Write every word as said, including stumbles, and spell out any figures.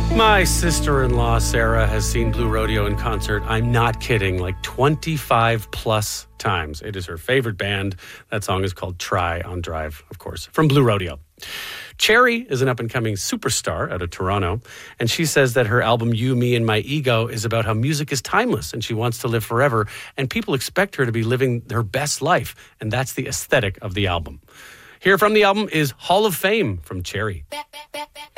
My sister-in-law, Sarah, has seen Blue Rodeo in concert. I'm not kidding, like twenty-five plus times. It is her favorite band. That song is called Try on Drive, of course, from Blue Rodeo. Cherry is an up-and-coming superstar out of Toronto, and she says that her album You, Me, and My Ego is about how music is timeless and she wants to live forever, and people expect her to be living her best life, and that's the aesthetic of the album. Here from the album is Hall of Fame from Cherry.